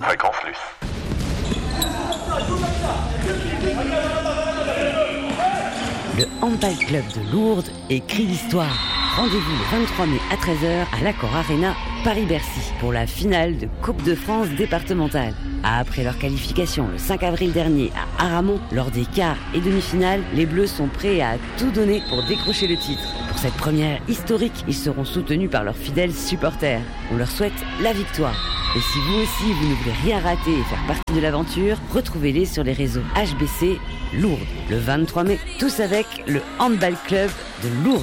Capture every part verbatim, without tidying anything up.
Fréquence Luce. Le Handball Club de Lourdes écrit l'histoire. Rendez-vous le vingt-trois mai à treize heures à l'Accor Arena, Paris-Bercy, pour la finale de Coupe de France départementale. Après leur qualification le cinq avril dernier à Aramon, lors des quarts et demi-finales, les Bleus sont prêts à tout donner pour décrocher le titre. Pour cette première historique, ils seront soutenus par leurs fidèles supporters. On leur souhaite la victoire. Et si vous aussi, vous ne voulez rien rater et faire partie de l'aventure, retrouvez-les sur les réseaux H B C Lourdes. Le vingt-trois mai, tous avec le Handball Club de Lourdes.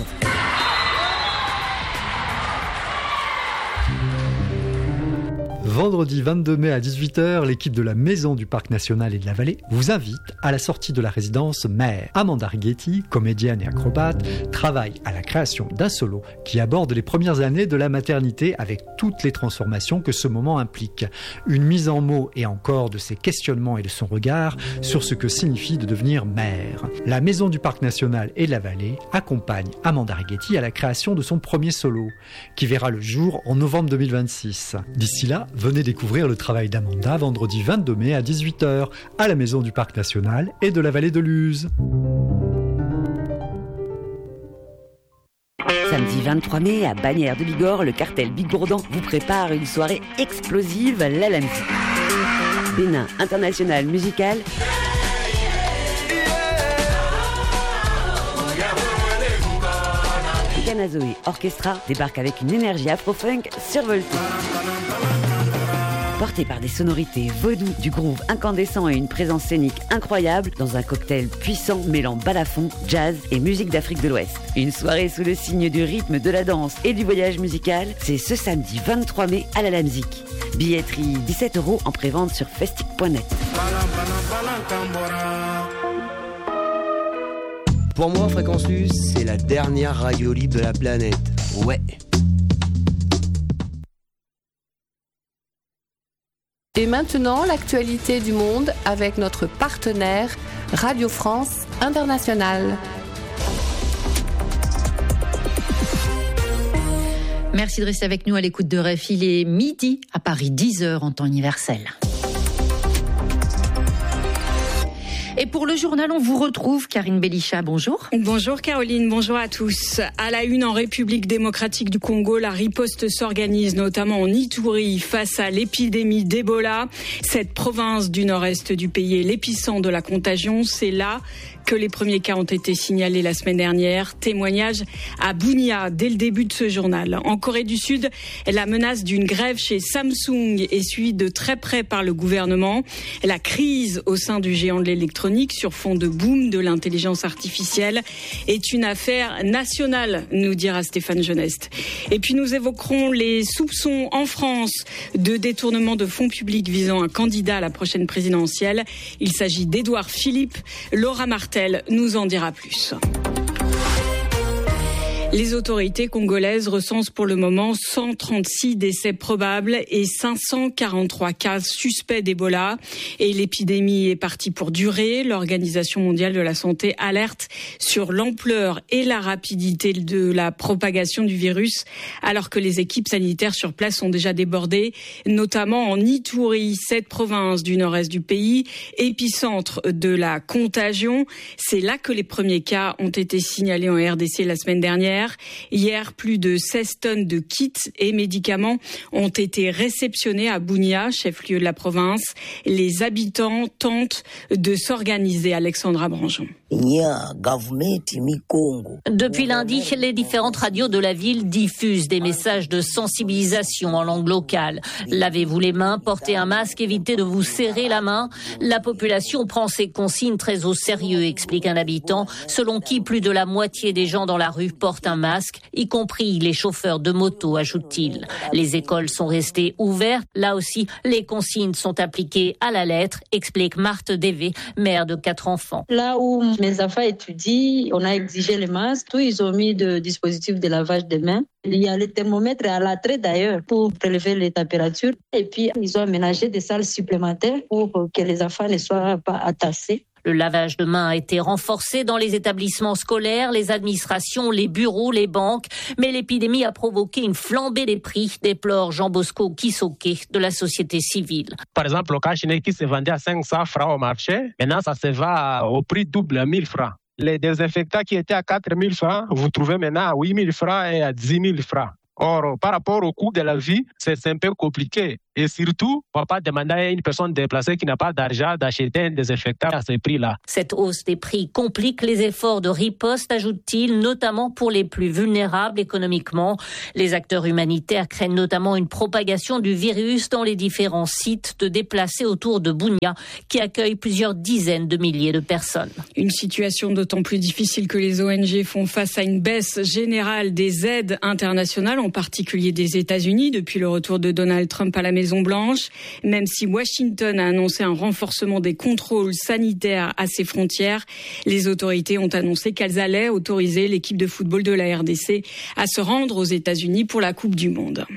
Vendredi vingt-deux mai à dix-huit heures, l'équipe de la Maison du Parc National et de la Vallée vous invite à la sortie de la résidence Mère. Amanda Righetti, comédienne et acrobate, travaille à la création d'un solo qui aborde les premières années de la maternité avec toutes les transformations que ce moment implique. Une mise en mots et encore de ses questionnements et de son regard sur ce que signifie de devenir mère. La Maison du Parc National et de la Vallée accompagne Amanda Righetti à la création de son premier solo, qui verra le jour en novembre deux mille vingt-six. D'ici là, venez découvrir le travail d'Amanda vendredi vingt-deux mai à dix-huit heures à la Maison du Parc National et de la Vallée de Luz. Samedi vingt-trois mai à Bagnères de Bigorre, le cartel Bigourdan vous prépare une soirée explosive à la Lamzi. Bénin International Musical, Canazoé Orchestra débarque avec une énergie afro-funk survoltée. Porté par des sonorités vaudou, du groove incandescent et une présence scénique incroyable dans un cocktail puissant mêlant balafon, jazz et musique d'Afrique de l'Ouest. Une soirée sous le signe du rythme, de la danse et du voyage musical, c'est ce samedi vingt-trois mai à la Lamzik. Billetterie dix-sept euros en prévente sur festic point net. Pour moi, Fréquence Luce, c'est la dernière radio libre de la planète. Ouais. Et maintenant, l'actualité du monde avec notre partenaire Radio France Internationale. Merci de rester avec nous à l'écoute de R F I. Il est midi à Paris, dix heures en temps universel. Et pour le journal, on vous retrouve Karine Belisha, bonjour. Bonjour Caroline, bonjour à tous. À la une, en République démocratique du Congo, la riposte s'organise notamment en Ituri face à l'épidémie d'Ebola. Cette province du nord-est du pays est l'épicentre de la contagion. C'est là que les premiers cas ont été signalés la semaine dernière. Témoignage à Bunia dès le début de ce journal. En Corée du Sud, la menace d'une grève chez Samsung est suivie de très près par le gouvernement. La crise au sein du géant de l'électronique sur fond de boom de l'intelligence artificielle est une affaire nationale, nous dira Stéphane Geneste. Et puis nous évoquerons les soupçons en France de détournement de fonds publics visant un candidat à la prochaine présidentielle. Il s'agit d'Édouard Philippe. Laura Martin nous en dira plus. Les autorités congolaises recensent pour le moment cent trente-six décès probables et cinq cent quarante-trois cas suspects d'Ebola. Et l'épidémie est partie pour durer. L'Organisation mondiale de la santé alerte sur l'ampleur et la rapidité de la propagation du virus, alors que les équipes sanitaires sur place sont déjà débordées, notamment en Ituri, cette province du nord-est du pays, épicentre de la contagion. C'est là que les premiers cas ont été signalés en R D C la semaine dernière. Hier, plus de seize tonnes de kits et médicaments ont été réceptionnés à Bunia, chef-lieu de la province. Les habitants tentent de s'organiser. Alexandra Branjon. Depuis lundi, les différentes radios de la ville diffusent des messages de sensibilisation en langue locale. Lavez-vous les mains, portez un masque, évitez de vous serrer la main. La population prend ces consignes très au sérieux, explique un habitant, selon qui plus de la moitié des gens dans la rue portent un masque, y compris les chauffeurs de moto, ajoute-t-il. Les écoles sont restées ouvertes. Là aussi, les consignes sont appliquées à la lettre, explique Marthe Dévé, mère de quatre enfants. Là où mes enfants étudient, on a exigé les masques. Tous, ils ont mis de dispositifs de lavage des mains. Il y a les thermomètres à l'entrée d'ailleurs pour prélever les températures. Et puis, ils ont aménagé des salles supplémentaires pour que les enfants ne soient pas entassés. Le lavage de mains a été renforcé dans les établissements scolaires, les administrations, les bureaux, les banques. Mais l'épidémie a provoqué une flambée des prix, déplore Jean-Bosco Kisoké de la société civile. Par exemple, le cache-nez qui se vendait à cinq cents francs au marché, maintenant ça se vend au prix double à mille francs. Les désinfectants qui étaient à quatre mille francs, vous trouvez maintenant à huit mille francs et à dix mille francs. Or, par rapport au coût de la vie, c'est un peu compliqué. Et surtout, on ne va pas demander à une personne déplacée qui n'a pas d'argent d'acheter un désinfectant à ce prix-là. Cette hausse des prix complique les efforts de riposte, ajoute-t-il, notamment pour les plus vulnérables économiquement. Les acteurs humanitaires craignent notamment une propagation du virus dans les différents sites de déplacés autour de Bunia, qui accueille plusieurs dizaines de milliers de personnes. Une situation d'autant plus difficile que les O N G font face à une baisse générale des aides internationales, en particulier des États-Unis, depuis le retour de Donald Trump à la Maison-Blanche. Même si Washington a annoncé un renforcement des contrôles sanitaires à ses frontières, les autorités ont annoncé qu'elles allaient autoriser l'équipe de football de la R D C à se rendre aux États-Unis pour la Coupe du Monde.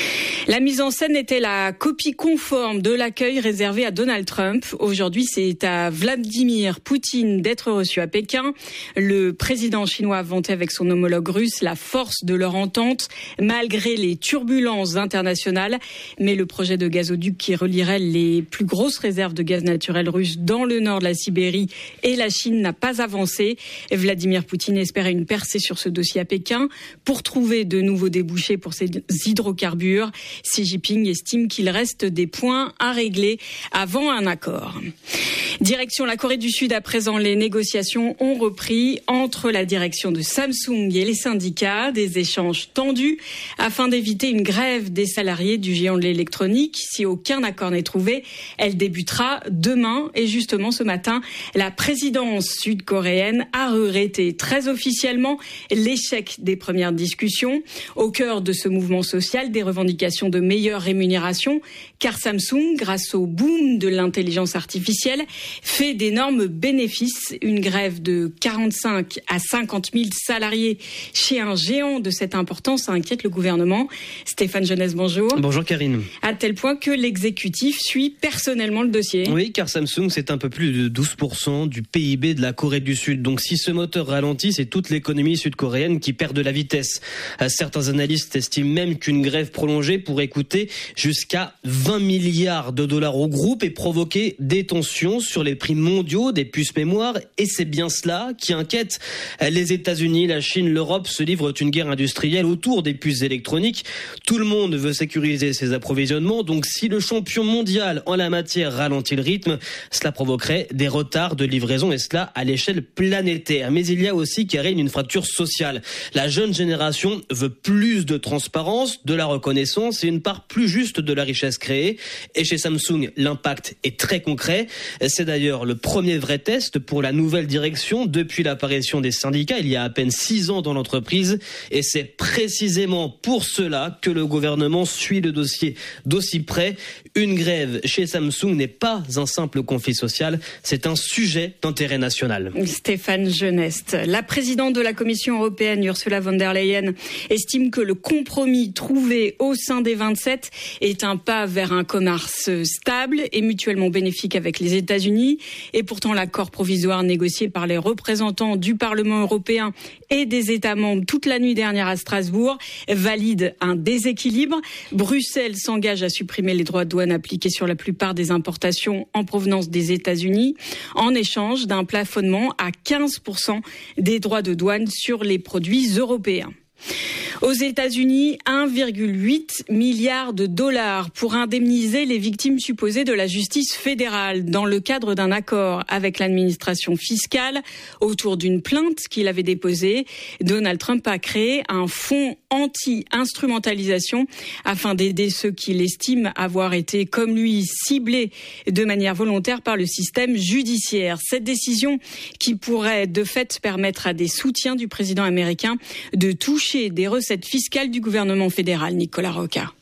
La mise en scène était la copie conforme de l'accueil réservé à Donald Trump. Aujourd'hui, c'est à Vladimir Poutine d'être reçu à Pékin. Le président chinois a vanté avec son homologue russe la force de leur entente, malgré les turbulences internationales. Mais le projet de gazoduc qui relierait les plus grosses réserves de gaz naturel russe dans le nord de la Sibérie et la Chine n'a pas avancé. Vladimir Poutine espérait une percée sur ce dossier à Pékin pour trouver de nouveaux débouchés pour ces hydrocarbures. Xi Jinping estime qu'il reste des points à régler avant un accord. Direction la Corée du Sud à présent, les négociations ont repris entre la direction de Samsung et les syndicats, des échanges tendus afin d'éviter une grève des salariés du géant de l'électronique. Si aucun accord n'est trouvé, elle débutera demain et justement ce matin, la présidence sud-coréenne a regretté très officiellement l'échec des premières discussions. Au cœur de ce mouvement social, des revendications de meilleure rémunération, car Samsung, grâce au boom de l'intelligence artificielle, fait d'énormes bénéfices. Une grève de quarante-cinq à cinquante mille salariés chez un géant de cette importance inquiète le gouvernement. Stéphane Jeunesse, bonjour. Bonjour Karine. À tel point que l'exécutif suit personnellement le dossier. Oui, car Samsung, c'est un peu plus de douze pour cent du P I B de la Corée du Sud. Donc si ce moteur ralentit, c'est toute l'économie sud-coréenne qui perd de la vitesse. Certains analystes estiment même qu'une grève prolongée pourrait coûter jusqu'à vingt milliards de dollars au groupe et provoquer des tensions sur les prix mondiaux des puces mémoire. Et c'est bien cela qui inquiète les États-Unis, la Chine, l'Europe se livrent une guerre industrielle autour des puces électroniques. Tout le monde veut sécuriser ses approvisionnements. Donc si le champion mondial en la matière ralentit le rythme, cela provoquerait des retards de livraison et cela à l'échelle planétaire. Mais il y a aussi, Karine, une fracture sociale. La jeune génération veut plus de transparence, de la reconnaissance et une part plus juste de la richesse créée. Et chez Samsung, l'impact est très concret. C'est d'ailleurs le premier vrai test pour la nouvelle direction depuis l'apparition des syndicats il y a à peine six ans dans l'entreprise. Et c'est précisément pour cela que le gouvernement suit le dossier d'aussi près. Une grève chez Samsung n'est pas un simple conflit social, c'est un sujet d'intérêt national. Stéphane Jeuneste. La présidente de la Commission européenne, Ursula von der Leyen, estime que le compromis trouvé au sein des vingt-sept est un pas vers un commerce stable et mutuellement bénéfique avec les États-Unis. Et pourtant, l'accord provisoire négocié par les représentants du Parlement européen et des États membres toute la nuit dernière à Strasbourg valide un déséquilibre. Bruxelles s'engage à supprimer les droits de douane appliqués sur la plupart des importations en provenance des États-Unis en échange d'un plafonnement à quinze pour cent des droits de douane sur les produits européens. Aux États-Unis, un virgule huit milliard de dollars pour indemniser les victimes supposées de la justice fédérale dans le cadre d'un accord avec l'administration fiscale autour d'une plainte qu'il avait déposée. Donald Trump a créé un fonds anti-instrumentalisation afin d'aider ceux qu'il estime avoir été, comme lui, ciblés de manière volontaire par le système judiciaire. Cette décision qui pourrait de fait permettre à des soutiens du président américain de toucher des recettes fiscales du gouvernement fédéral. Nicolas Roca.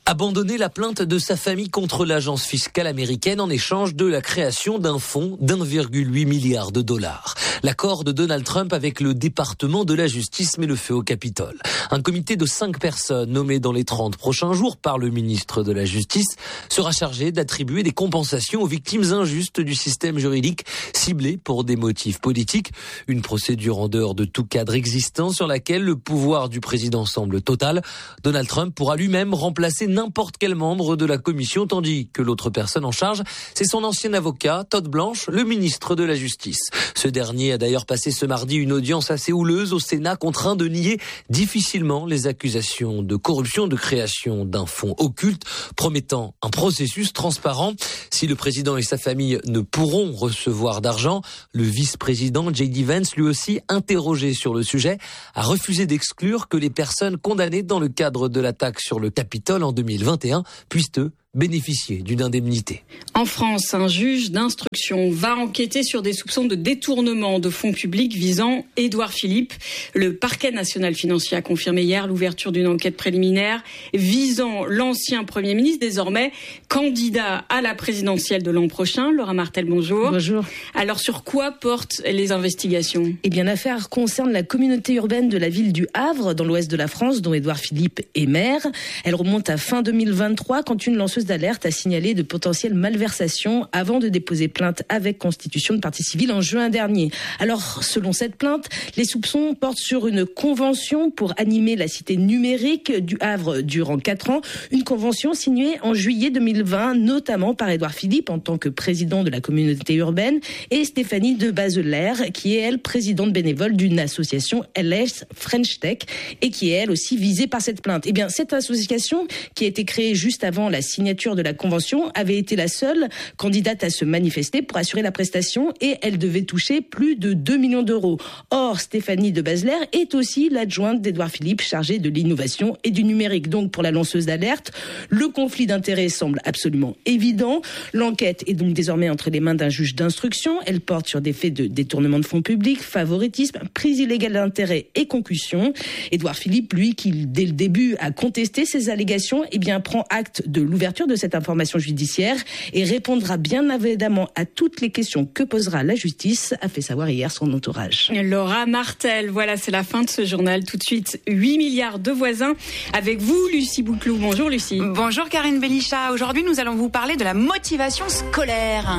Abandonner la plainte de sa famille contre l'agence fiscale américaine en échange de la création d'un fonds d'un virgule huit milliard de dollars. L'accord de Donald Trump avec le département de la justice met le feu au Capitole. Un comité de cinq personnes nommé dans les trente prochains jours par le ministre de la Justice sera chargé d'attribuer des compensations aux victimes injustes du système juridique ciblées pour des motifs politiques. Une procédure en dehors de tout cadre existant sur laquelle le pouvoir du président semble total. Donald Trump pourra lui-même remplacer n'importe quel membre de la commission, tandis que l'autre personne en charge, c'est son ancien avocat, Todd Blanche, le ministre de la Justice. Ce dernier a d'ailleurs passé ce mardi une audience assez houleuse au Sénat, contraint de nier difficilement les accusations de corruption de création d'un fonds occulte, promettant un processus transparent. Si le président et sa famille ne pourront recevoir d'argent, le vice-président J D Vance, lui aussi interrogé sur le sujet, a refusé d'exclure que les personnes condamnées dans le cadre de l'attaque sur le Capitole en deux mille vingt et un puissent eux bénéficier d'une indemnité. En France, un juge d'instruction va enquêter sur des soupçons de détournement de fonds publics visant Édouard Philippe. Le parquet national financier a confirmé hier l'ouverture d'une enquête préliminaire visant l'ancien Premier ministre, désormais candidat à la présidentielle de l'an prochain. Laura Martel, bonjour. Bonjour. Alors, sur quoi portent les investigations ? Eh bien, l'affaire concerne la communauté urbaine de la ville du Havre, dans l'ouest de la France, dont Édouard Philippe est maire. Elle remonte à fin deux mille vingt-trois, quand une lanceuse d'alerte a signalé de potentielles malversations avant de déposer plainte avec constitution de partie civile en juin dernier. Alors, selon cette plainte, les soupçons portent sur une convention pour animer la cité numérique du Havre durant quatre ans. Une convention signée en juillet deux mille vingt, notamment par Édouard Philippe en tant que président de la communauté urbaine et Stéphanie de Baselère, qui est, elle, présidente bénévole d'une association L S French Tech et qui est, elle aussi, visée par cette plainte. Eh bien, cette association, qui a été créée juste avant la signature de la convention, avait été la seule candidate à se manifester pour assurer la prestation et elle devait toucher plus de deux millions d'euros. Or, Stéphanie de Baselère est aussi l'adjointe d'Édouard Philippe chargée de l'innovation et du numérique. Donc, pour la lanceuse d'alerte, le conflit d'intérêts semble absolument évident. L'enquête est donc désormais entre les mains d'un juge d'instruction. Elle porte sur des faits de détournement de fonds publics, favoritisme, prise illégale d'intérêts et concussion. Édouard Philippe, lui, qui dès le début a contesté ces allégations, eh bien, prend acte de l'ouverture de cette information judiciaire et répondra bien évidemment à toutes les questions que posera la justice, a fait savoir hier son entourage. Laura Martel, voilà, c'est la fin de ce journal. Tout de suite, huit milliards de voisins. Avec vous, Lucie Bouclou. Bonjour, Lucie. Bonjour, Karine Belichat. Aujourd'hui, nous allons vous parler de la motivation scolaire.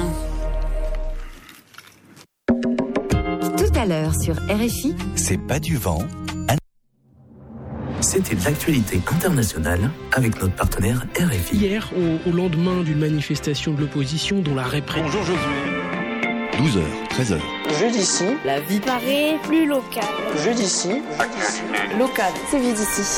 Tout à l'heure sur R F I. C'est pas du vent. C'était de l'actualité internationale avec notre partenaire R F I. Hier, au, au lendemain d'une manifestation de l'opposition dont la répression... Bonjour Josué. douze heures, treize heures. Jeu d'ici. La vie paraît plus locale. Jeu d'ici. Local. C'est vie d'ici.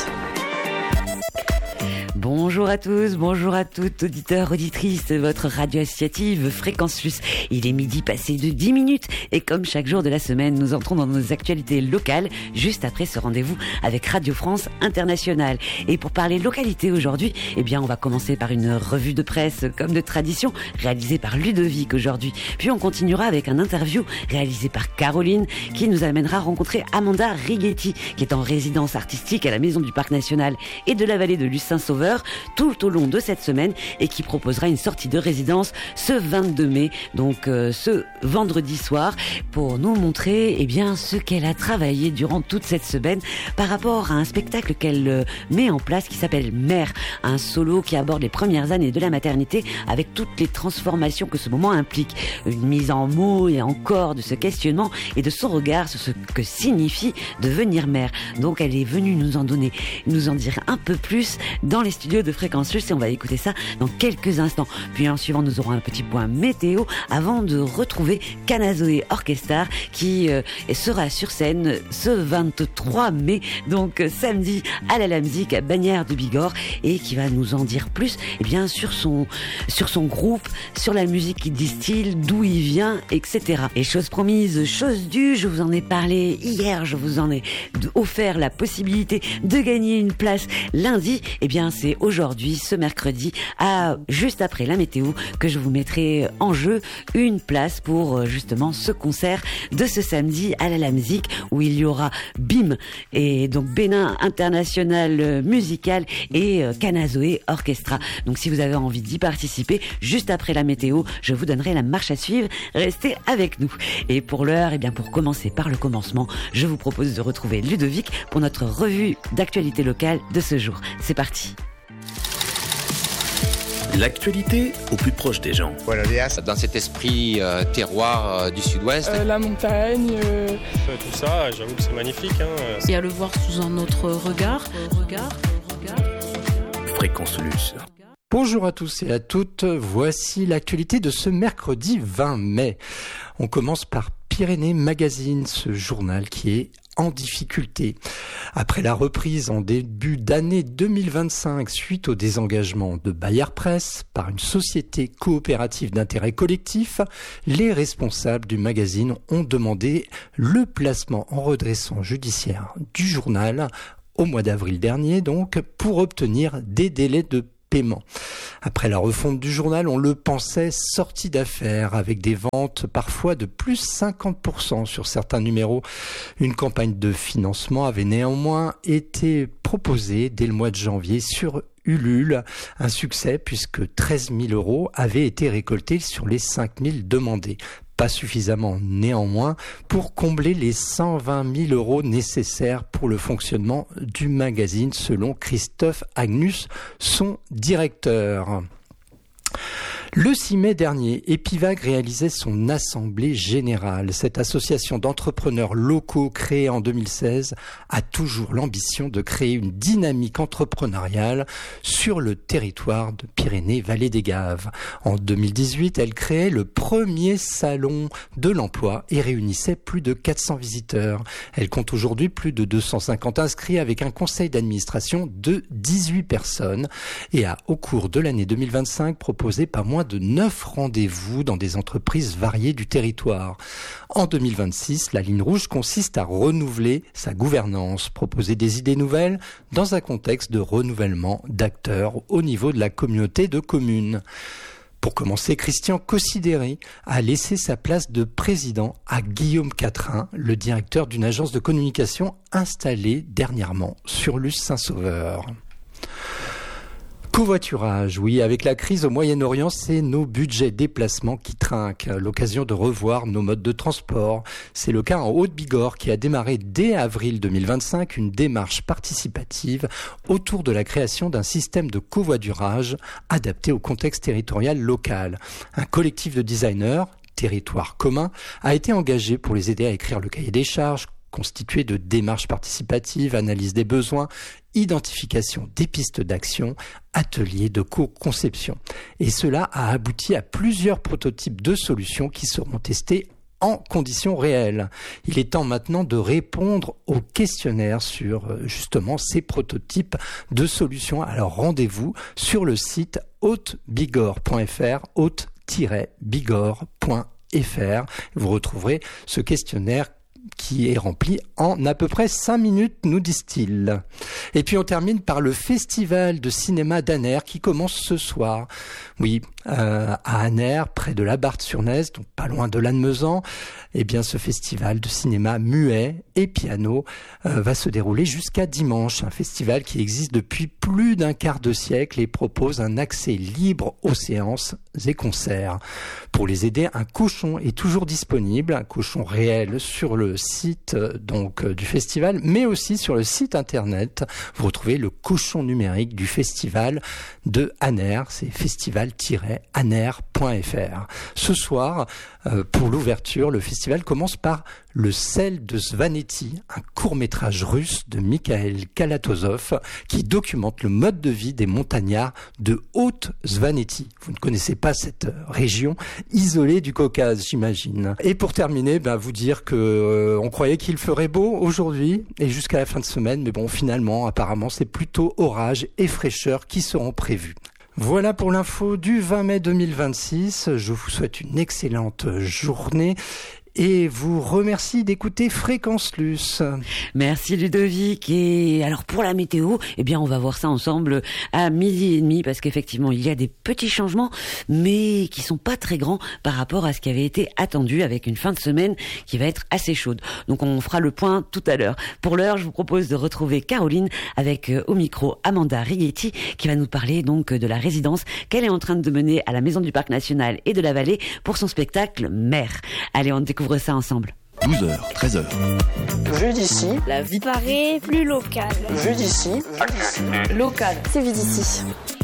Bonjour à tous, bonjour à toutes, auditeurs, auditrices de votre radio associative Fréquence Plus. Il est midi passé de dix minutes et comme chaque jour de la semaine, nous entrons dans nos actualités locales juste après ce rendez-vous avec Radio France Internationale. Et pour parler localité aujourd'hui, eh bien, on va commencer par une revue de presse comme de tradition réalisée par Ludovic aujourd'hui. Puis on continuera avec un interview réalisé par Caroline qui nous amènera à rencontrer Amanda Righetti qui est en résidence artistique à la Maison du Parc National et de la Vallée de Lucin-Sauveur tout au long de cette semaine et qui proposera une sortie de résidence ce vingt-deux mai, donc euh, ce vendredi soir, pour nous montrer eh bien ce qu'elle a travaillé durant toute cette semaine par rapport à un spectacle qu'elle euh, met en place qui s'appelle Mère, un solo qui aborde les premières années de la maternité avec toutes les transformations que ce moment implique, une mise en mots et encore de ce questionnement et de son regard sur ce que signifie devenir mère. Donc elle est venue nous en donner, nous en dire un peu plus dans les studios de Fréquence Plus et on va écouter ça dans quelques instants. Puis en suivant, nous aurons un petit point météo avant de retrouver Canazoé Orchestra qui euh, sera sur scène ce vingt-trois mai, donc euh, samedi à la Lamzik à Bagnères de Bigorre et qui va nous en dire plus eh bien, sur, son, sur son groupe, sur la musique qu'il distille, d'où il vient, et cetera. Et chose promise, chose due, je vous en ai parlé hier, je vous en ai offert la possibilité de gagner une place lundi. Eh bien, c'est Et aujourd'hui, ce mercredi, à, juste après la météo, que je vous mettrai en jeu une place pour justement ce concert de ce samedi à la Lamzik, où il y aura B I M, et donc Bénin International Musical, et Kanazoé Orchestra. Donc si vous avez envie d'y participer, juste après la météo, je vous donnerai la marche à suivre. Restez avec nous. Et pour l'heure, eh bien pour commencer par le commencement, je vous propose de retrouver Ludovic pour notre revue d'actualité locale de ce jour. C'est parti. L'actualité au plus proche des gens. Dans cet esprit euh, terroir euh, du sud-ouest. Euh, la montagne. Euh... Euh, tout ça, j'avoue que c'est magnifique. Hein. Et à le voir sous un autre regard. regard, regard. Fréquence Luce. Bonjour à tous et à toutes, voici l'actualité de ce mercredi vingt mai. On commence par Pyrénées Magazine, ce journal qui est en difficulté. Après la reprise en début d'année deux mille vingt-cinq suite au désengagement de Bayard Presse par une société coopérative d'intérêt collectif, les responsables du magazine ont demandé le placement en redressement judiciaire du journal au mois d'avril dernier, donc, pour obtenir des délais de paiement. Après la refonte du journal, on le pensait sorti d'affaires, avec des ventes parfois de plus cinquante pour cent sur certains numéros. Une campagne de financement avait néanmoins été proposée dès le mois de janvier sur Ulule, un succès puisque treize mille euros avaient été récoltés sur les cinq mille demandés. Pas suffisamment néanmoins pour combler les cent vingt mille euros nécessaires pour le fonctionnement du magazine, selon Christophe Agnus, son directeur. Le six mai dernier, Epivag réalisait son assemblée générale. Cette association d'entrepreneurs locaux créée en deux mille seize a toujours l'ambition de créer une dynamique entrepreneuriale sur le territoire de Pyrénées-Vallée des Gaves. En deux mille dix-huit, elle créait le premier salon de l'emploi et réunissait plus de quatre cents visiteurs. Elle compte aujourd'hui plus de deux cent cinquante inscrits avec un conseil d'administration de dix-huit personnes et a, au cours de l'année deux mille vingt-cinq, proposé pas moins de neuf rendez-vous dans des entreprises variées du territoire. En deux mille vingt-six, la ligne rouge consiste à renouveler sa gouvernance, proposer des idées nouvelles dans un contexte de renouvellement d'acteurs au niveau de la communauté de communes. Pour commencer, Christian Cossidéry a laissé sa place de président à Guillaume Catrin, le directeur d'une agence de communication installée dernièrement sur Luce Saint-Sauveur. Covoiturage, oui, avec la crise au Moyen-Orient, c'est nos budgets déplacement qui trinquent, l'occasion de revoir nos modes de transport. C'est le cas en Haute-Bigorre qui a démarré dès avril deux mille vingt-cinq une démarche participative autour de la création d'un système de covoiturage adapté au contexte territorial local. Un collectif de designers, Territoire commun, a été engagé pour les aider à écrire le cahier des charges, constitué de démarches participatives, analyse des besoins, identification des pistes d'action, ateliers de co-conception. Et cela a abouti à plusieurs prototypes de solutions qui seront testés en conditions réelles. Il est temps maintenant de répondre aux questionnaires sur justement ces prototypes de solutions. Alors rendez-vous sur le site haute bigorre point f r, haute tiret bigorre point f r. Vous retrouverez ce questionnaire qui est rempli en à peu près cinq minutes, nous disent-ils. Et puis on termine par le festival de cinéma d'Aner qui commence ce soir. Oui, euh, à Aner, près de la Barthe-sur-Nèze, donc pas loin de Lannemezan, eh bien ce festival de cinéma muet et piano euh, va se dérouler jusqu'à dimanche. Un festival qui existe depuis plus d'un quart de siècle et propose un accès libre aux séances et concerts. Pour les aider, un cochon est toujours disponible, un cochon réel sur le site euh, donc euh, du festival, mais aussi sur le site internet. Vous retrouvez le cochon numérique du festival de Aner, c'est festival tiret aner point f r. Ce soir, euh, pour l'ouverture, le festival commence par Le sel de Svaneti, un court-métrage russe de Mikhail Kalatozov qui documente le mode de vie des montagnards de Haute-Svaneti. Vous ne connaissez pas cette région isolée du Caucase, j'imagine. Et pour terminer, ben, vous dire que euh, on croyait qu'il ferait beau aujourd'hui et jusqu'à la fin de semaine, mais bon, finalement, apparemment, c'est plutôt orage et fraîcheur qui seront prévus. Voilà pour l'info du vingt mai deux mille vingt-six. Je vous souhaite une excellente journée et vous remercie d'écouter Fréquence Luce. Merci Ludovic. Et alors pour la météo, eh bien on va voir ça ensemble à midi et demi parce qu'effectivement il y a des petits changements mais qui sont pas très grands par rapport à ce qui avait été attendu avec une fin de semaine qui va être assez chaude. Donc on fera le point tout à l'heure. Pour l'heure, je vous propose de retrouver Caroline avec euh, au micro Amanda Righetti qui va nous parler donc de la résidence qu'elle est en train de mener à la Maison du Parc National et de la Vallée pour son spectacle Mère. Allez, on découvre ça ensemble. douze heures, treize heures. Vue d'ici, la vie paraît plus locale. Vue d'ici, local, c'est Vue d'ici.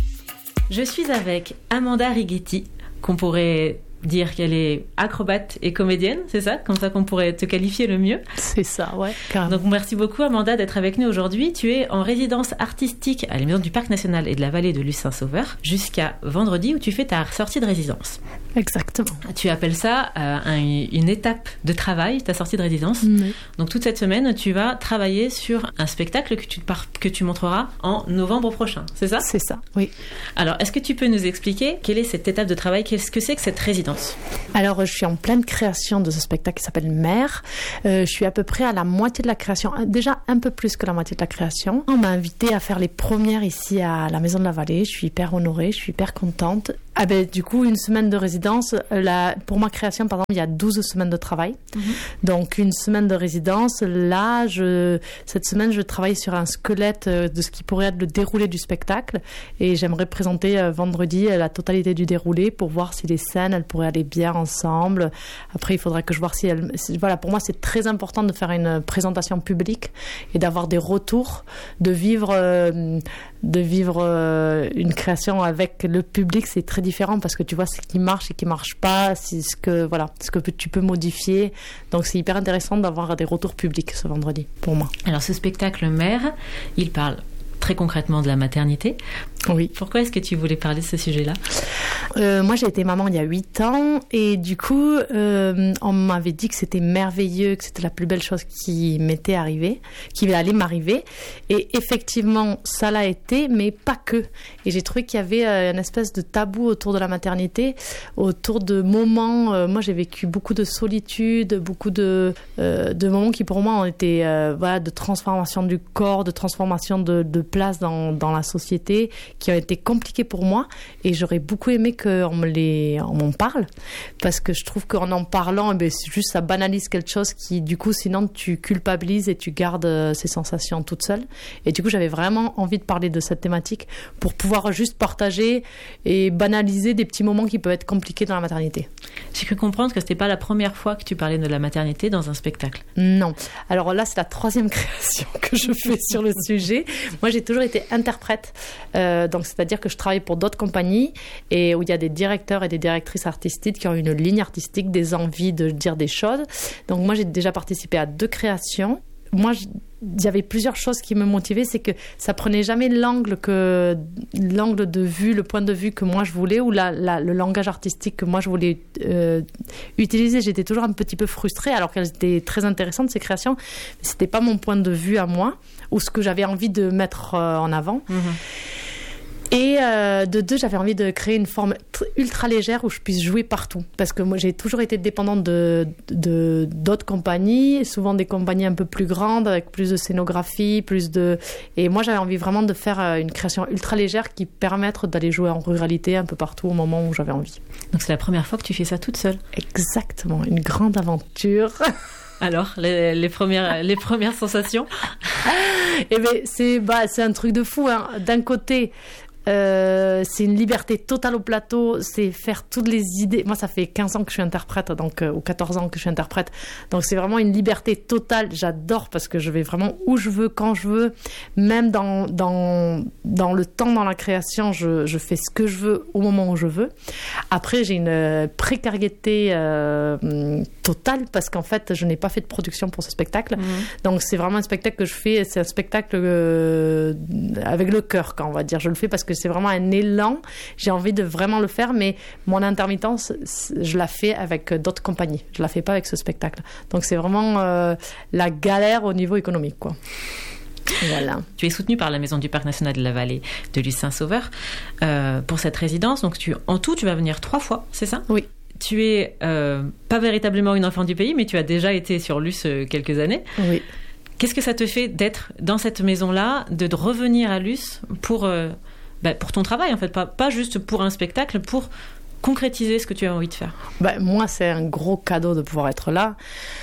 Je suis avec Amanda Righetti, qu'on pourrait dire qu'elle est acrobate et comédienne, c'est ça? Comme ça qu'on pourrait te qualifier le mieux? C'est ça, ouais, carrément. Donc merci beaucoup Amanda d'être avec nous aujourd'hui. Tu es en résidence artistique à la Maison du Parc National et de la Vallée de Luce-Saint-Sauveur jusqu'à vendredi où tu fais ta sortie de résidence. Exactement. Tu appelles ça euh, un, une étape de travail, ta sortie de résidence. Oui. Donc toute cette semaine, tu vas travailler sur un spectacle que tu, que tu montreras en novembre prochain, c'est ça? C'est ça, oui. Alors, est-ce que tu peux nous expliquer quelle est cette étape de travail? Qu'est-ce que c'est que cette résidence? Alors, je suis en pleine création de ce spectacle qui s'appelle Mère. Euh, je suis à peu près à la moitié de la création, déjà un peu plus que la moitié de la création. On m'a invité à faire les premières ici à la Maison de la Vallée. Je suis hyper honorée, je suis hyper contente. Ah ben, du coup, une semaine de résidence, la, pour ma création, par exemple, il y a douze semaines de travail. Mm-hmm. Donc, une semaine de résidence, là, je, cette semaine, je travaille sur un squelette de ce qui pourrait être le déroulé du spectacle. Et j'aimerais présenter euh, vendredi la totalité du déroulé pour voir si les scènes, elles pourraient aller bien ensemble. Après, il faudrait que je vois si elles... Voilà, pour moi, c'est très important de faire une présentation publique et d'avoir des retours, de vivre... Euh, de vivre euh, une création avec le public, c'est très différent parce que tu vois ce qui marche et qui marche pas, c'est ce que voilà, ce que tu peux modifier. Donc c'est hyper intéressant d'avoir des retours publics ce vendredi pour moi. Alors ce spectacle Mère, il parle très concrètement de la maternité. Oui. Pourquoi est-ce que tu voulais parler de ce sujet-là? euh, Moi, j'ai été maman il y a huit ans et du coup, euh, on m'avait dit que c'était merveilleux, que c'était la plus belle chose qui m'était arrivée, qui allait m'arriver. Et effectivement, ça l'a été, mais pas que. Et j'ai trouvé qu'il y avait euh, une espèce de tabou autour de la maternité, autour de moments. Euh, moi, j'ai vécu beaucoup de solitude, beaucoup de, euh, de moments qui, pour moi, ont été euh, voilà, de transformation du corps, de transformation de, de place dans, dans la société, qui ont été compliqués pour moi et j'aurais beaucoup aimé qu'on me les, on m'en parle parce que je trouve qu'en en parlant, eh bien, c'est juste ça banalise quelque chose qui du coup sinon tu culpabilises et tu gardes euh, ces sensations toute seule et du coup j'avais vraiment envie de parler de cette thématique pour pouvoir juste partager et banaliser des petits moments qui peuvent être compliqués dans la maternité. J'ai cru comprendre que c'était pas la première fois que tu parlais de la maternité dans un spectacle. Non. Alors là c'est la troisième création que je fais sur le sujet. Moi j'ai toujours été interprète Euh, donc, c'est-à-dire que je travaille pour d'autres compagnies et où il y a des directeurs et des directrices artistiques qui ont une ligne artistique, des envies de dire des choses. Donc, moi, j'ai déjà participé à deux créations. Moi, il y avait plusieurs choses qui me motivaient, c'est que ça prenait jamais l'angle que l'angle de vue, le point de vue que moi je voulais ou la, la, le langage artistique que moi je voulais euh, utiliser. J'étais toujours un petit peu frustrée alors qu'elles étaient très intéressantes ces créations, mais c'était pas mon point de vue à moi ou ce que j'avais envie de mettre euh, en avant. Mmh. Et euh, de deux, j'avais envie de créer une forme ultra légère où je puisse jouer partout. Parce que moi, j'ai toujours été dépendante de, de, d'autres compagnies, souvent des compagnies un peu plus grandes, avec plus de scénographie, plus de... Et moi, j'avais envie vraiment de faire une création ultra légère qui permette d'aller jouer en ruralité un peu partout au moment où j'avais envie. Donc c'est la première fois que tu fais ça toute seule? Exactement, une grande aventure. Alors, les, les, premières, les premières sensations? Eh bien, c'est, bah, c'est un truc de fou, hein. D'un côté... Euh, c'est une liberté totale au plateau, c'est faire toutes les idées. Moi, ça fait quinze ans que je suis interprète, donc, euh, ou quatorze ans que je suis interprète. Donc, c'est vraiment une liberté totale. J'adore parce que je vais vraiment où je veux, quand je veux. Même dans, dans, dans le temps, dans la création, je, je fais ce que je veux au moment où je veux. Après, j'ai une précarité euh, totale parce qu'en fait, je n'ai pas fait de production pour ce spectacle. Mmh. Donc, c'est vraiment un spectacle que je fais. C'est un spectacle euh, avec le cœur, quand on va dire. Je le fais parce que c'est vraiment un élan, j'ai envie de vraiment le faire, mais mon intermittence, je la fais avec d'autres compagnies, je la fais pas avec ce spectacle. Donc c'est vraiment euh, la galère au niveau économique, quoi. Voilà. Tu es soutenue par la Maison du Parc National de la Vallée de Luce-Saint-Sauveur euh, pour cette résidence. Donc tu, en tout, tu vas venir trois fois, c'est ça? Oui. tu es euh, pas véritablement une enfant du pays, mais tu as déjà été sur Luce euh, quelques années. Oui. Qu'est-ce que ça te fait d'être dans cette maison-là, de, de revenir à Luce pour, euh, bah, pour ton travail, en fait, pas, pas juste pour un spectacle, pour concrétiser ce que tu as envie de faire? Bah, moi, c'est un gros cadeau de pouvoir être là.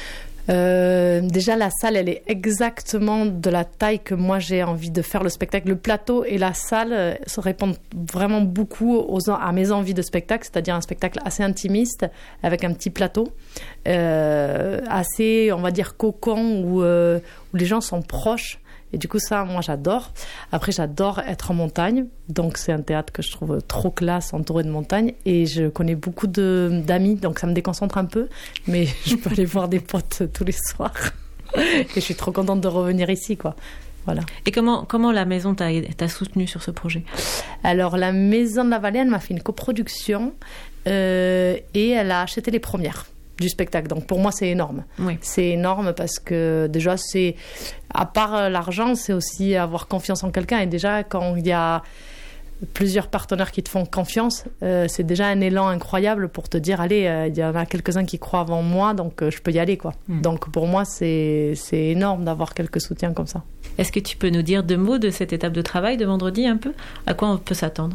Euh, déjà, la salle, elle est exactement de la taille que moi j'ai envie de faire le spectacle. Le plateau et la salle euh, se répondent vraiment beaucoup aux, à mes envies de spectacle, c'est-à-dire un spectacle assez intimiste avec un petit plateau, euh, assez, on va dire, cocon où, euh, où les gens sont proches. Et du coup, ça, moi, j'adore. Après, j'adore être en montagne. Donc, c'est un théâtre que je trouve trop classe, entouré de montagnes. Et je connais beaucoup de, d'amis, donc ça me déconcentre un peu. Mais je peux aller voir des potes tous les soirs. Et je suis trop contente de revenir ici, quoi. Voilà. Et comment, comment la maison t'a, t'a soutenue sur ce projet? Alors, la Maison de la Vallée, elle m'a fait une coproduction euh, et elle a acheté les premières du spectacle. Donc pour moi, c'est énorme. Oui. C'est énorme parce que déjà, c'est, à part l'argent, c'est aussi avoir confiance en quelqu'un. Et déjà, quand il y a plusieurs partenaires qui te font confiance, euh, c'est déjà un élan incroyable pour te dire, allez, euh, il y en a quelques-uns qui croient avant moi, donc euh, je peux y aller, quoi. Mm. Donc pour moi, c'est, c'est énorme d'avoir quelques soutiens comme ça. Est-ce que tu peux nous dire deux mots de cette étape de travail de vendredi, un peu? À quoi on peut s'attendre?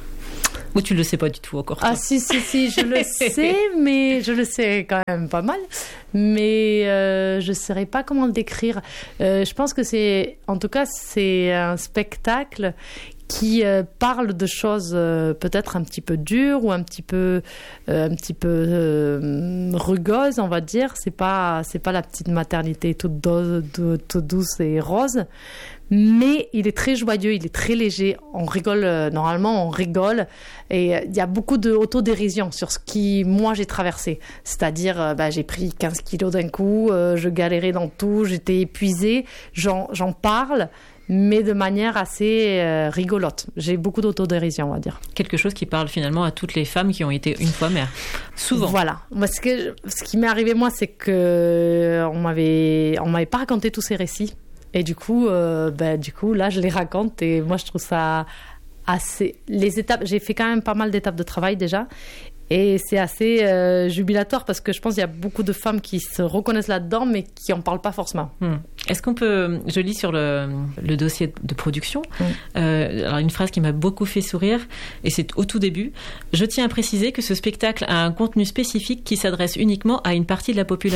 Ou tu le sais pas du tout encore? Ah si, si, si, je le sais, mais je le sais quand même pas mal. Mais euh, je ne saurais pas comment le décrire. Euh, je pense que c'est, en tout cas, c'est un spectacle qui euh, parle de choses euh, peut-être un petit peu dures ou un petit peu, euh, un petit peu euh, rugeuses, on va dire. C'est pas, c'est pas la petite maternité toute, do- toute douce et rose. Mais il est très joyeux, il est très léger. On rigole, euh, normalement, on rigole. Et il euh, y a beaucoup d'autodérision sur ce qui, moi, j'ai traversé. C'est-à-dire, euh, bah, j'ai pris quinze kilos d'un coup, euh, je galérais dans tout, j'étais épuisée. J'en, j'en parle, mais de manière assez euh, rigolote. J'ai beaucoup d'autodérision, on va dire. Quelque chose qui parle finalement à toutes les femmes qui ont été une fois mères. Souvent. Voilà. Parce que ce qui m'est arrivé, moi, c'est que on m'avait, on m'avait pas raconté tous ces récits. Et du coup, euh, ben, du coup, là, je les raconte et moi, je trouve ça assez... Les étapes, j'ai fait quand même pas mal d'étapes de travail déjà et c'est assez euh, jubilatoire parce que je pense qu'il y a beaucoup de femmes qui se reconnaissent là-dedans mais qui en parlent pas forcément. Hmm. Est-ce qu'on peut... Je lis sur le, le dossier de production hmm. euh, alors une phrase qui m'a beaucoup fait sourire et c'est au tout début. « Je tiens à préciser que ce spectacle a un contenu spécifique qui s'adresse uniquement à une partie de la population. »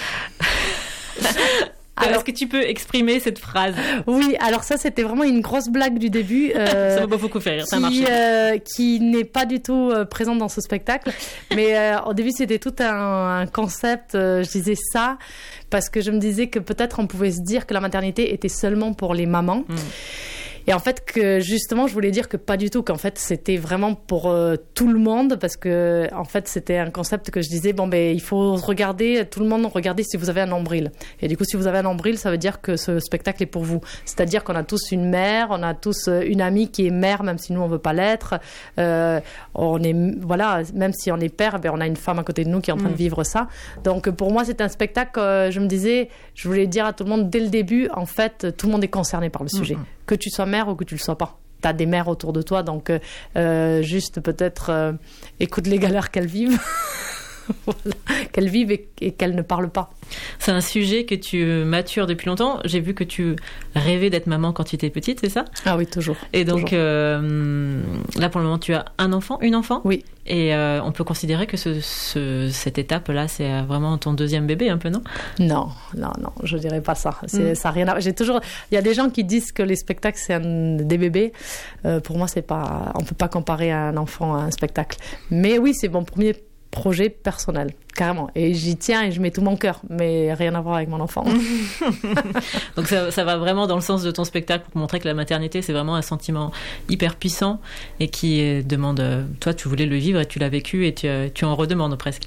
Alors, est-ce que tu peux exprimer cette phrase? Oui, alors ça, c'était vraiment une grosse blague du début. Euh, ça m'a pas beaucoup fait rire, ça qui, marche. Euh, qui n'est pas du tout euh, présente dans ce spectacle. Mais euh, au début, c'était tout un, un concept. Euh, je disais ça parce que je me disais que peut-être on pouvait se dire que la maternité était seulement pour les mamans. Mmh. Et en fait, que justement, je voulais dire que pas du tout, qu'en fait, c'était vraiment pour euh, tout le monde, parce que, en fait, c'était un concept que je disais, bon, ben, il faut regarder, tout le monde, regardez si vous avez un nombril. Et du coup, si vous avez un nombril, ça veut dire que ce spectacle est pour vous. C'est-à-dire qu'on a tous une mère, on a tous une amie qui est mère, même si nous, on veut pas l'être. Euh, on est, voilà, même si on est père, ben, on a une femme à côté de nous qui est en train mmh. de vivre ça. Donc, pour moi, c'est un spectacle, euh, je me disais, je voulais dire à tout le monde, dès le début, en fait, tout le monde est concerné par le sujet. Mmh. Que tu sois mère ou que tu le sois pas. Tu as des mères autour de toi, donc euh, juste peut-être euh, écoute les galères qu'elles vivent. Voilà. Qu'elles vivent et, et qu'elles ne parlent pas. C'est un sujet que tu matures depuis longtemps. J'ai vu que tu rêvais d'être maman quand tu étais petite, c'est ça? Ah oui, toujours. Et donc toujours. Euh, là, pour le moment, tu as un enfant, une enfant? Oui. Et euh, on peut considérer que ce, ce, cette étape-là, c'est vraiment ton deuxième bébé, un peu, non? Non, non, non, je dirais pas ça. C'est, mm. Ça a rien à... J'ai toujours... Il y a des gens qui disent que les spectacles, c'est un... des bébés. Euh, pour moi, c'est pas... on peut pas comparer un enfant à un spectacle. Mais oui, c'est mon premier projet personnel, carrément. Et j'y tiens et je mets tout mon cœur, mais rien à voir avec mon enfant. Donc ça, ça va vraiment dans le sens de ton spectacle pour montrer que la maternité, c'est vraiment un sentiment hyper puissant et qui demande... Toi, tu voulais le vivre et tu l'as vécu et tu, tu en redemandes presque.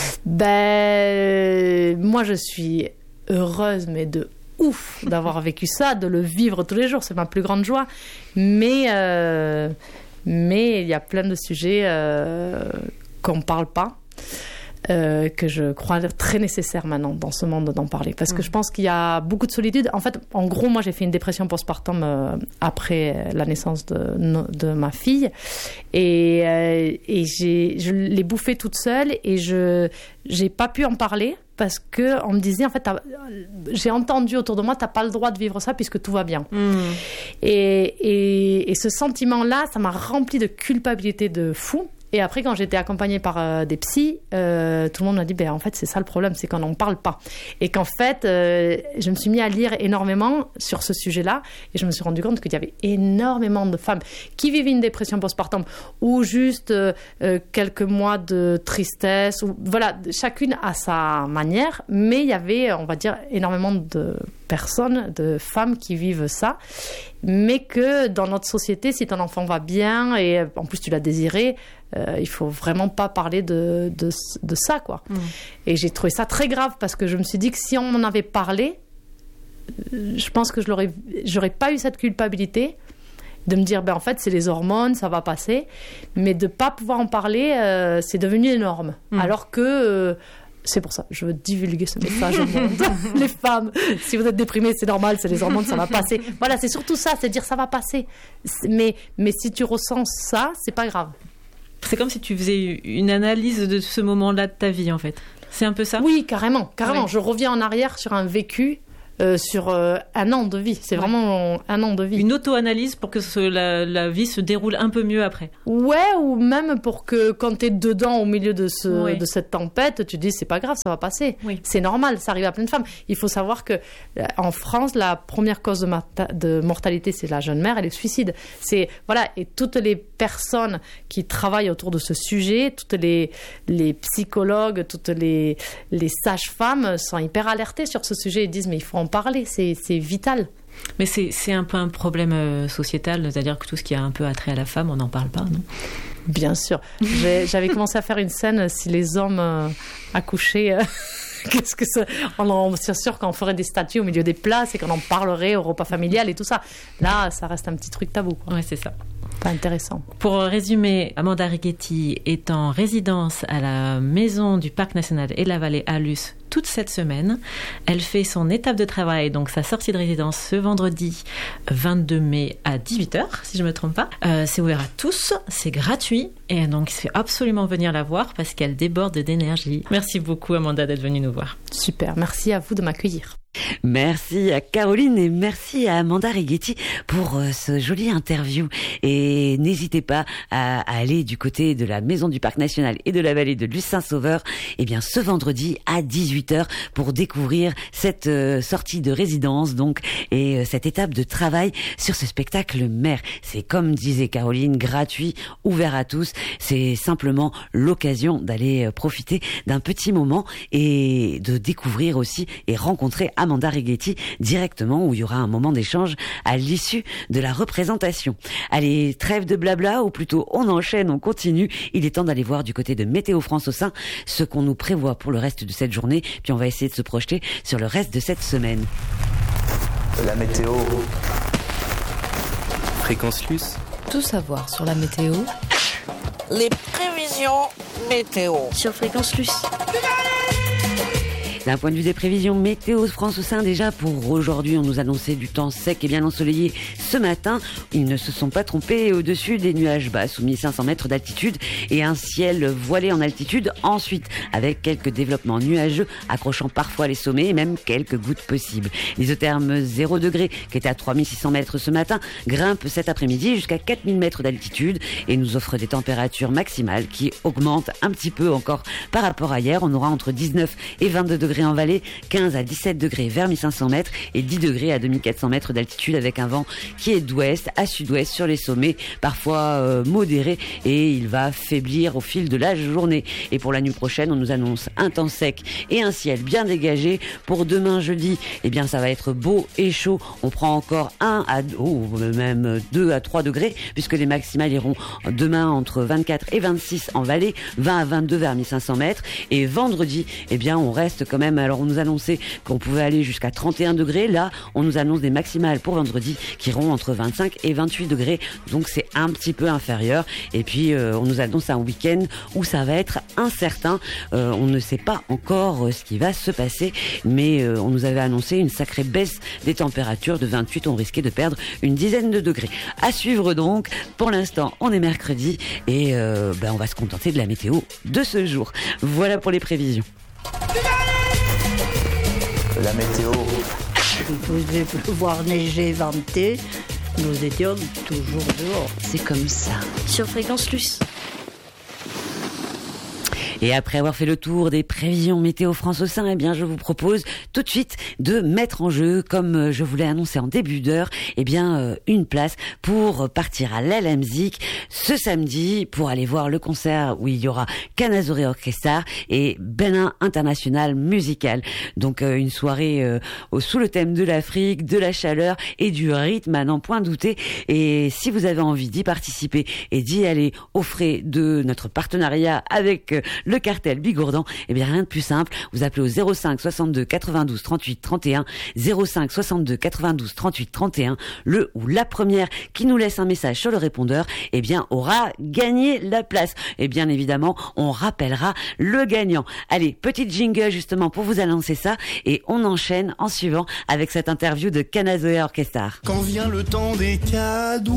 Ben, moi, je suis heureuse, mais de ouf d'avoir vécu ça, de le vivre tous les jours. C'est ma plus grande joie. Mais euh, mais il y a plein de sujets euh, qu'on ne parle pas. euh, que je crois très nécessaire maintenant dans ce monde d'en parler. Parce que je pense qu'il y a beaucoup de solitude. En fait, en gros, moi, j'ai fait une dépression postpartum euh, après la naissance de, de ma fille. Et, euh, et j'ai, je l'ai bouffée toute seule et je n'ai pas pu en parler. Parce qu'on me disait, en fait, j'ai entendu autour de moi, tu n'as pas le droit de vivre ça puisque tout va bien. Mmh. Et, et, et ce sentiment-là, ça m'a rempli de culpabilité de fou. Et après, quand j'étais accompagnée par euh, des psys, euh, tout le monde m'a dit, ben, en fait, c'est ça le problème, c'est qu'on n'en parle pas. Et qu'en fait, euh, je me suis mis à lire énormément sur ce sujet-là et je me suis rendu compte qu'il y avait énormément de femmes qui vivaient une dépression postpartum ou juste euh, euh, quelques mois de tristesse. Ou, voilà, chacune à sa manière, mais il y avait, on va dire, énormément de personnes, de femmes qui vivent ça, mais que dans notre société, si ton enfant va bien et en plus tu l'as désiré, euh, il faut vraiment pas parler de, de, de ça, quoi. Mmh. Et j'ai trouvé ça très grave parce que je me suis dit que si on en avait parlé, je pense que je l'aurais, j'aurais pas eu cette culpabilité de me dire, ben en fait, c'est les hormones, ça va passer, mais de pas pouvoir en parler, euh, c'est devenu énorme. Mmh. Alors que euh, c'est pour ça, je veux divulguer ce message au monde. Les femmes, si vous êtes déprimées, c'est normal, c'est les hormones, ça va passer. Voilà, c'est surtout ça, c'est dire ça va passer. Mais, mais si tu ressens ça, c'est pas grave. C'est comme si tu faisais une analyse de ce moment-là de ta vie, en fait. C'est un peu ça ? Oui, carrément, carrément. Oui. Je reviens en arrière sur un vécu. Euh, sur euh, un an de vie. C'est ouais. vraiment un an de vie. Une auto-analyse pour que ce, la, la vie se déroule un peu mieux après. Ouais, ou même pour que quand tu es dedans au milieu de, ce, oui. de cette tempête, tu te dis c'est pas grave, ça va passer. Oui. C'est normal, ça arrive à plein de femmes. Il faut savoir que euh, en France, la première cause de, mata- de mortalité, c'est la jeune mère et le suicide. C'est, voilà, et toutes les personnes qui travaillent autour de ce sujet, toutes les, les psychologues, toutes les, les sages-femmes sont hyper alertées sur ce sujet et disent mais il faut en parler, c'est, c'est vital. Mais c'est, c'est un peu un problème euh, sociétal, c'est-à-dire que tout ce qui a un peu attrait à la femme, on n'en parle pas, non ? Bien sûr. J'ai, j'avais commencé à faire une scène si les hommes euh, accouchaient. Euh, qu'est-ce que c'est ? On en, c'est sûr qu'on ferait des statues au milieu des places et qu'on en parlerait au repas familial et tout ça. Là, ça reste un petit truc tabou, quoi. Ouais, c'est ça. Pas intéressant. Pour résumer, Amanda Righetti est en résidence à la maison du Parc national et la vallée à Luce toute cette semaine. Elle fait son étape de travail, donc sa sortie de résidence ce vendredi vingt-deux mai à dix-huit heures, si je ne me trompe pas. Euh, c'est ouvert à tous, c'est gratuit et donc il faut absolument venir la voir parce qu'elle déborde d'énergie. Merci beaucoup Amanda d'être venue nous voir. Super, merci à vous de m'accueillir. Merci à Caroline et merci à Amanda Righetti pour euh, ce joli interview. Et n'hésitez pas à, à aller du côté de la maison du Parc national et de la vallée de Luce-Saint-Sauveur, eh bien ce vendredi à dix-huit heures pour découvrir cette euh, sortie de résidence donc et euh, cette étape de travail sur ce spectacle Mère. C'est comme disait Caroline, gratuit, ouvert à tous. C'est simplement l'occasion d'aller euh, profiter d'un petit moment et de découvrir aussi et rencontrer Amanda Righetti directement où il y aura un moment d'échange à l'issue de la représentation. Allez, trêve de blabla ou plutôt on enchaîne, on continue. Il est temps d'aller voir du côté de Météo France au sein ce qu'on nous prévoit pour le reste de cette journée, puis on va essayer de se projeter sur le reste de cette semaine. La météo. Fréquence Luce. Tout savoir sur la météo. Les prévisions météo. Sur Fréquence Luce. D'un point de vue des prévisions Météo France au sein, déjà pour aujourd'hui, on nous annonçait du temps sec et bien ensoleillé ce matin. Ils ne se sont pas trompés au-dessus des nuages bas sous mille cinq cents mètres d'altitude et un ciel voilé en altitude. Ensuite, avec quelques développements nuageux accrochant parfois les sommets et même quelques gouttes possibles. L'isotherme zéro degré qui était à trois mille six cents mètres ce matin grimpe cet après-midi jusqu'à quatre mille mètres d'altitude et nous offre des températures maximales qui augmentent un petit peu encore par rapport à hier. On aura entre dix-neuf et vingt-deux degrés en vallée, quinze à dix-sept degrés vers mille cinq cents mètres et dix degrés à deux mille quatre cents mètres d'altitude avec un vent qui est d'ouest à sud-ouest sur les sommets, parfois euh, modéré et il va faiblir au fil de la journée. Et pour la nuit prochaine, on nous annonce un temps sec et un ciel bien dégagé. Pour demain jeudi, eh bien ça va être beau et chaud. On prend encore un à oh, même deux à trois degrés puisque les maximales iront demain entre vingt-quatre et vingt-six en vallée, vingt à vingt-deux vers mille cinq cents mètres et vendredi, eh bien on reste comme même. Alors on nous annonçait qu'on pouvait aller jusqu'à trente et un degrés. Là, on nous annonce des maximales pour vendredi qui iront entre vingt-cinq et vingt-huit degrés. Donc c'est un petit peu inférieur. Et puis euh, on nous annonce un week-end où ça va être incertain. Euh, on ne sait pas encore euh, ce qui va se passer, mais euh, on nous avait annoncé une sacrée baisse des températures de vingt-huit. On risquait de perdre une dizaine de degrés. À suivre donc. Pour l'instant, on est mercredi et euh, ben, on va se contenter de la météo de ce jour. Voilà pour les prévisions. La météo. Il faisait pleuvoir, neiger, venter. Nous étions toujours dehors. C'est comme ça. Sur Fréquence Luce. Et après avoir fait le tour des prévisions météo France au sein, eh bien, je vous propose tout de suite de mettre en jeu, comme je vous l'ai annoncé en début d'heure, eh bien, une place pour partir à l'Alemzik ce samedi pour aller voir le concert où il y aura Kanazore Orchestra et Benin International Musical. Donc, une soirée euh, sous le thème de l'Afrique, de la chaleur et du rythme à n'en point douter. Et si vous avez envie d'y participer et d'y aller aux frais de notre partenariat avec euh, le cartel Bigourdan, eh bien rien de plus simple, vous appelez au zéro cinq soixante-deux quatre-vingt-douze trente-huit trente et un, zéro cinq soixante-deux quatre-vingt-douze trente-huit trente et un, le ou la première qui nous laisse un message sur le répondeur, eh bien aura gagné la place. Et bien évidemment, on rappellera le gagnant. Allez, petite jingle justement pour vous annoncer ça et on enchaîne en suivant avec cette interview de Kanazore Orchestra. Quand vient le temps des cadeaux,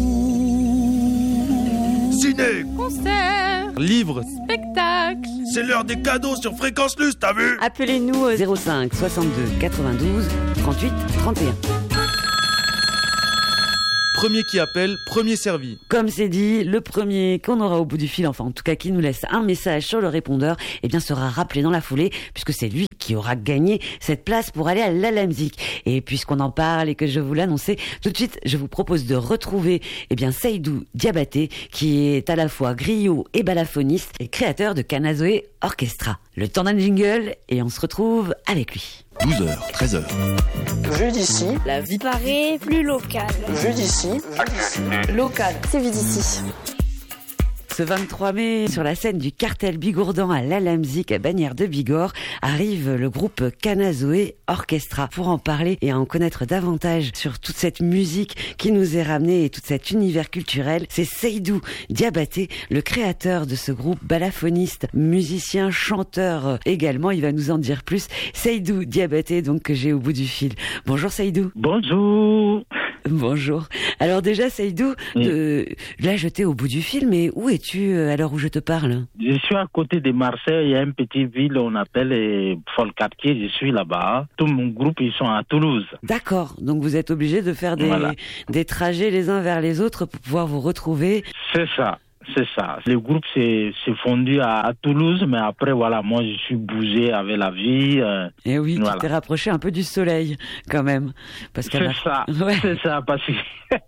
ciné, concert, livres, spectacle. C'est l'heure des cadeaux sur Fréquence Luce, t'as vu? Appelez-nous au zéro cinq soixante-deux quatre-vingt-douze trente-huit trente et un. Premier qui appelle, premier servi. Comme c'est dit, le premier qu'on aura au bout du fil, enfin en tout cas qui nous laisse un message sur le répondeur, eh bien sera rappelé dans la foulée, puisque c'est lui qui aura gagné cette place pour aller à l'Alemzik. Et puisqu'on en parle et que je vous l'annonçais, tout de suite, je vous propose de retrouver eh bien Seydou Diabaté, qui est à la fois griot et balafoniste et créateur de Kanazore Orchestra. Le temps d'un jingle et on se retrouve avec lui. douze heures, treize heures. Vu d'ici, La vie paraît plus locale. vu d'ici, local, c'est vu d'ici. Ce vingt-trois mai, sur la scène du cartel Bigourdan à l'Alemzik à Bagnères de Bigorre, arrive le groupe Kanazore Orchestra. Pour en parler et en connaître davantage sur toute cette musique qui nous est ramenée et tout cet univers culturel, c'est Seydou Diabaté, le créateur de ce groupe, balafoniste, musicien, chanteur également. Il va nous en dire plus. Seydou Diabaté, donc, que j'ai au bout du fil. Bonjour Seydou. Bonjour. Bonjour. Alors déjà, Seydou, oui. de... là je t'ai au bout du fil, mais où es-tu à l'heure où je te parle? Je suis à côté de Marseille, il y a une petite ville, on appelle eh, Folquartier, je suis là-bas. Tout mon groupe, ils sont à Toulouse. D'accord, donc vous êtes obligés de faire des, voilà. des trajets les uns vers les autres pour pouvoir vous retrouver. C'est ça. C'est ça. Le groupe s'est, s'est fondu à, à Toulouse, mais après, voilà, moi, je suis bougé avec la vie. Euh, Et oui, voilà. Tu t'es rapproché un peu du soleil, quand même. Parce c'est a... ça, ouais. c'est ça, parce que...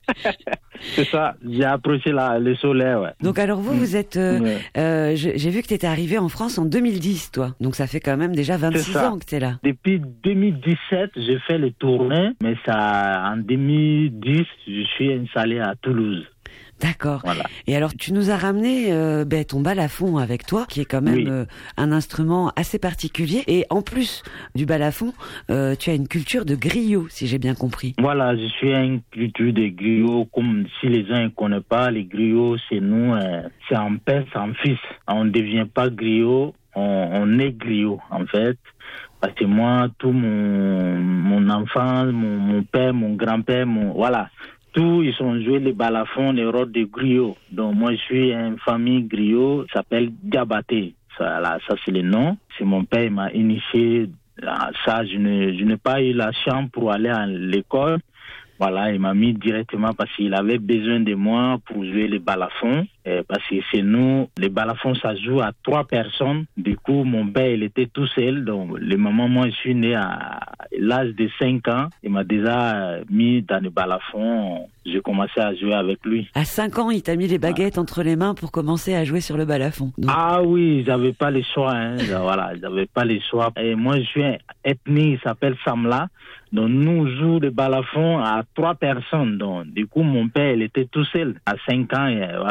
c'est ça, j'ai approché la, le soleil, ouais. Donc alors vous, vous êtes... Euh, ouais. euh, j'ai vu que tu étais arrivé en France en deux mille dix, toi. Donc ça fait quand même déjà vingt-six ans que tu es là. Depuis deux mille dix-sept, j'ai fait les tournées, mais ça, en deux mille dix, je suis installé à Toulouse. D'accord. Voilà. Et alors, tu nous as ramené euh, ben, ton balafon avec toi, qui est quand même oui. euh, un instrument assez particulier. Et en plus du balafon, euh, tu as une culture de griot, si j'ai bien compris. Voilà, je suis une culture de griot. Comme si les gens ne connaissent pas, les griots, c'est nous, euh, c'est en père, c'est en fils. On ne devient pas griot, on, on est griot, en fait. Parce que moi, tout mon, mon enfant, mon, mon père, mon grand-père, mon, voilà. Tous, ils ont joué les balafons, les rôles de griot. Donc, moi, je suis une famille griot, ça s'appelle Diabaté. Ça, là, ça, c'est le nom. C'est mon père, il m'a initié à ça. Je, ne, je n'ai pas eu la chance pour aller à l'école. Voilà, il m'a mis directement parce qu'il avait besoin de moi pour jouer les balafons. Euh, parce que c'est nous, les balafons, ça joue à trois personnes. Du coup, mon père, il était tout seul. Donc, le moment, moi, je suis né à l'âge de cinq ans. Il m'a déjà mis dans les balafons. J'ai commencé à jouer avec lui. À cinq ans, il t'a mis les baguettes ah. entre les mains pour commencer à jouer sur le balafon. Donc... Ah oui, j'avais pas les choix. Hein. Voilà, j'avais pas les choix. Et moi, je suis un ethnie, il s'appelle Samla. Donc, nous jouons le balafon à trois personnes. Donc, du coup, mon père, il était tout seul. À cinq ans, et, voilà.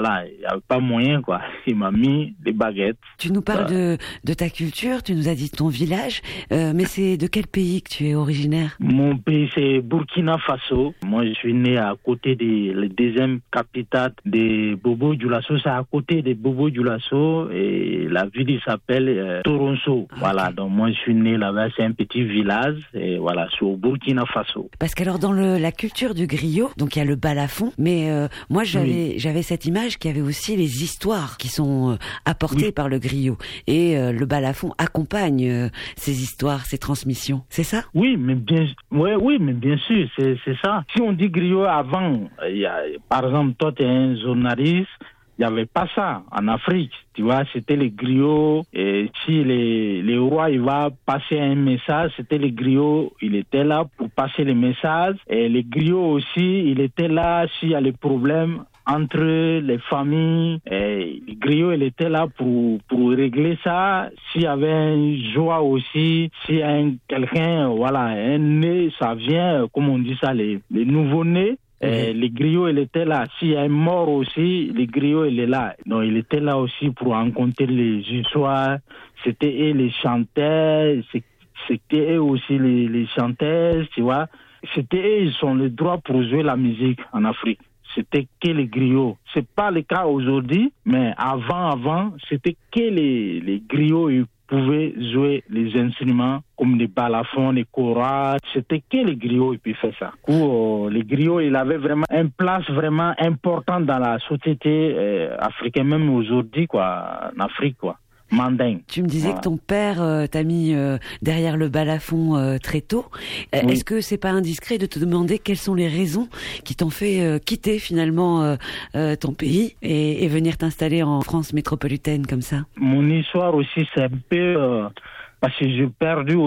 n'y avait pas moyen, quoi. Il m'a mis des baguettes. Tu nous parles euh, de, de ta culture, tu nous as dit ton village, euh, mais c'est de quel pays que tu es originaire? Mon pays, c'est Burkina Faso. Moi, je suis né à côté de la deuxième capitale de Bobo Dioulasso. C'est à côté de Bobo Dioulasso et la ville, il s'appelle euh, Toronso. Okay. Voilà, donc moi, je suis né là-bas. C'est un petit village et voilà, je suis au Burkina Faso. Parce qu'alors, dans le, la culture du griot, donc il y a le balafon, mais euh, moi, j'avais, oui. j'avais cette image qu'il y avait aussi les histoires qui sont euh, apportées oui. par le griot. Et euh, le balafon accompagne euh, ces histoires, ces transmissions. C'est ça? Oui, mais bien, ouais, oui, mais bien sûr, c'est, c'est ça. Si on dit griot avant, il y a, par exemple, toi, tu es un journaliste, il n'y avait pas ça en Afrique. Tu vois, c'était les griots. Et si les, les rois, il va passer un message, c'était les griots, il était là pour passer les messages. Et les griots aussi, il était là s'il y a des problèmes entre les familles. Et les griots, il était là pour, pour régler ça. S'il y avait une joie aussi, s'il y a un, quelqu'un, voilà, un né, ça vient, comme on dit ça, les, les nouveaux-nés. Et les griots, il était là. S'il y a un mort aussi, les griots, il est là. Donc, il était là aussi pour rencontrer les histoires. C'était eux les chanteurs, c'était eux aussi les, les chanteuses, tu vois. C'était eux, ils ont le droit pour jouer la musique en Afrique. C'était que les griots. C'est pas le cas aujourd'hui, mais avant, avant, c'était que les, les griots, ils pouvaient jouer les instruments comme les balafons, les choras. C'était que les griots qui pouvaient faire ça. Où, euh, les griots, ils avaient vraiment une place vraiment importante dans la société euh, africaine, même aujourd'hui, quoi, en Afrique, quoi. Manding. Tu me disais voilà. que ton père euh, t'a mis euh, derrière le balafon euh, très tôt. Euh, oui. Est-ce que c'est pas indiscret de te demander quelles sont les raisons qui t'ont fait euh, quitter finalement euh, euh, ton pays et, et venir t'installer en France métropolitaine comme ça? Mon histoire aussi, c'est un peu... Euh, parce que j'ai perdu